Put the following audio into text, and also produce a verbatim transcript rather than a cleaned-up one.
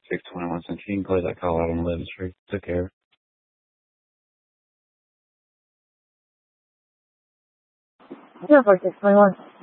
six twenty-one Central. You can close that call out on eleventh Street. Took care. zero four six twenty-one.